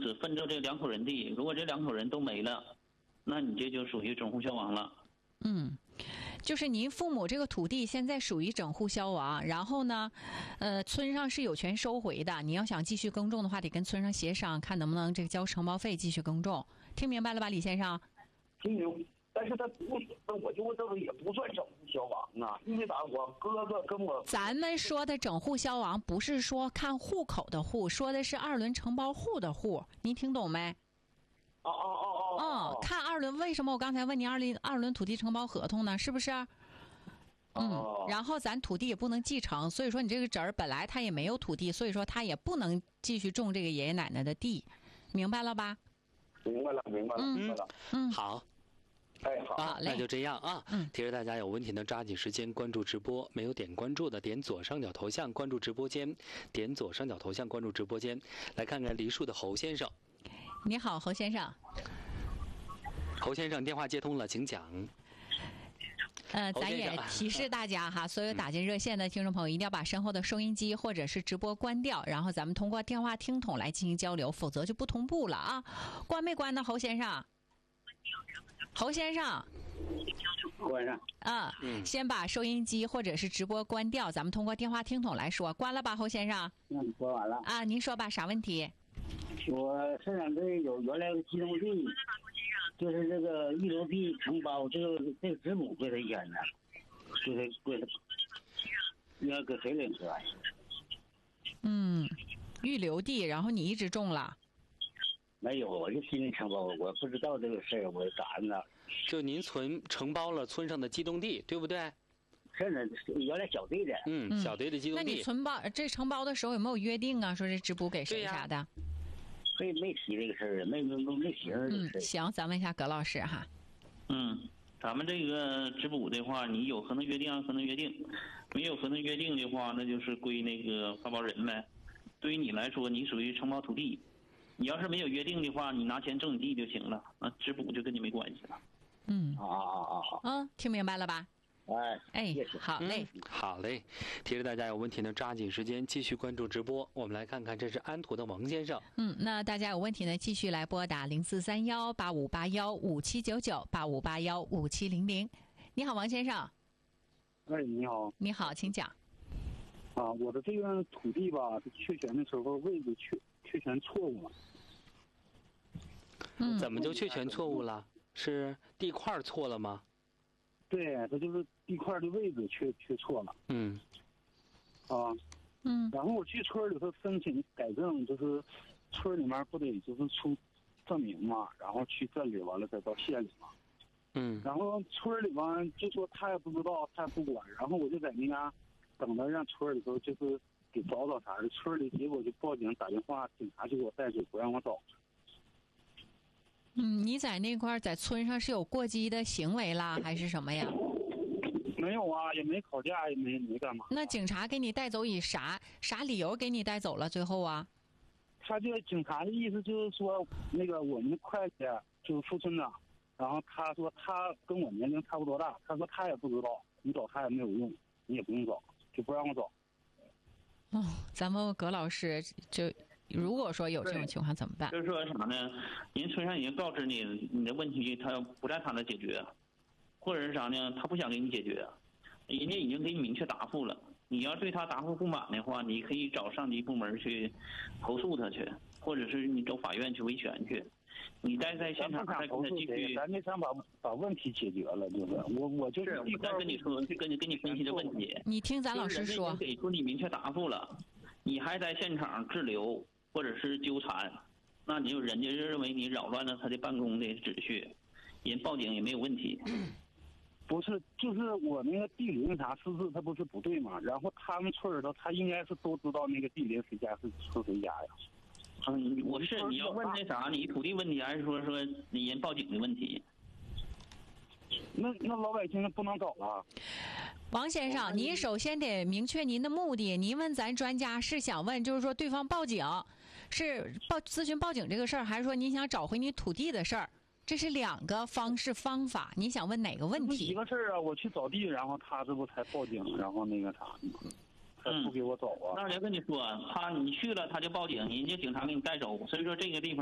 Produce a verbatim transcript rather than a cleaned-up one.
只分着这两口人地，如果这两口人都没了，那你这就属于整户消亡了。 嗯，就是您父母这个土地现在属于整户消亡，然后呢，呃，村上是有权收回的。你要想继续耕种的话，得跟村上协商，看能不能这个交承包费继续耕种。听明白了吧，李先生？ 听明，但是他不，那我就这个也不算整户消亡啊，因为啥？我哥哥跟我， 咱们说的整户消亡，不是说看户口的户，说的是二轮承包户的户，您听懂没？ 哦哦哦哦哦，看二轮，为什么我刚才问你二轮二轮土地承包合同呢？是不是？嗯， 哦然后咱土地也不能继承，所以说你这个侄儿本来他也没有土地，所以说他也不能继续种这个爷爷奶奶的地，明白了吧？ 明白了，明白了，明白了。 嗯， 好。 哎，好啊，那就这样啊。 嗯， 提示大家有问题呢，抓紧时间关注直播。没有点关注的，点左上角头像关注直播间，点左上角头像关注直播间。来看看梨树的侯先生。 你好，侯先生。 侯先生，电话接通了，请讲。 呃，咱也提示大家哈，所有打进热线的听众朋友，一定要把身后的收音机或者是直播关掉，然后咱们通过电话听筒来进行交流，否则就不同步了啊。关没关呢，侯先生？侯先生。 关上。 啊，嗯，先把收音机或者是直播关掉，咱们通过电话听筒来说。关了吧，侯先生？ 嗯，关完了。 啊，您说吧，啥问题？ 我生产队有原来的机动地，就是这个预留地承包，这个这个直补归他签的，归他归他，应该搁谁领出来？ 嗯，预留地，然后你一直种了？ 没有，我就新承包，我不知道这个事儿，我咋的呢？ 就您存承包了村上的机动地，对不对？ 是的，原来小队的。 嗯，小队的机动地。 那你存包这承包的时候有没有约定啊？说这直补给谁啥的？ 没没提这个事儿，没没没没寻思这个事儿。 嗯，行，咱问一下葛老师哈。 嗯，咱们这个直补的话，你有合同约定按合同约定，没有合同约定的话，那就是归那个发包人呗。对于你来说，你属于承包土地。你要是没有约定的话，你拿钱种你地就行了，那直补就跟你没关系了。 嗯， 啊啊啊啊！ 嗯，听明白了吧？ 哎哎，好嘞、 嗯，好嘞。提示大家有问题呢，抓紧时间继续关注直播。我们来看看，这是安图的王先生。 嗯，那大家有问题呢，继续来拨打零四三幺八五八幺五七九九八五八幺五七零零。你好，王先生。 哎，你好。 你好，请讲。 啊，我的这个土地吧，确权的时候位置确确权错误了。 嗯， 怎么就确权错误了？是地块错了吗？ 对，它就是地块的位置确确错了。 嗯。 啊。 嗯。 然后我去村里头申请改正，就是村里面不得就是出证明嘛，然后去镇里完了再到县里嘛。 嗯。 然后村里边就说他也不知道，他也不管，然后我就在那家等着让村里头就是给找找啥的，村里结果就报警打电话，警察就给我带走，不让我找。 嗯，你在那块儿在村上是有过激的行为啦，还是什么呀？ 没有啊，也没吵架，也没没干嘛。 那警察给你带走以啥啥理由给你带走了？最后啊？ 他这个警察的意思就是说，那个我们的会计就是副村长，然后他说他跟我年龄差不多大，他说他也不知道，你找他也没有用，你也不用找，就不让我找。 哦，咱们葛老师就。如果说有这种情况怎么办？ 就是说啥呢？人村上已经告知你你的问题，他不在他那解决，或者是啥呢？他不想给你解决，人家已经给你明确答复了。你要对他答复不满的话，你可以找上级部门去投诉他去，或者是你走法院去维权去。你再在现场再跟他继续， 咱就想把把问题解决了，就是我我就是我再跟你说，就跟你跟你分析的问题。 你听咱老师说， 给出你明确答复了，你还在现场滞留。或者是纠缠，那你就人家认为你扰乱了他的办公的秩序，人报警也没有问题。 不是，就是我那个地邻啥私自他不是不对吗？然后他们村里头他应该是都知道那个地邻谁家是是谁家呀。 嗯，我是你要问那啥，你土地问题还是说说你人报警的问题？ 那那老百姓不能找了。 王先生，您首先得明确您的目的。您问咱专家是想问，就是说对方报警，是报咨询报警这个事儿，还是说您想找回你土地的事儿？这是两个方式方法。你想问哪个问题？ 一个事儿啊，我去找地，然后他这不才报警，然后那个啥吗？他不给我找啊。 那我就跟你说，他你去了他就报警，人家警察给你带走，所以说这个地方。